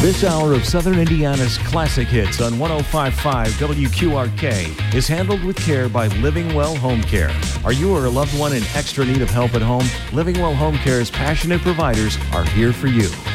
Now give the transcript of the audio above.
This hour of Southern Indiana's classic hits on 105.5 WQRK is handled with care by Living Well Home Care. Are you or a loved one in extra need of help at home? Living Well Home Care's passionate providers are here for you.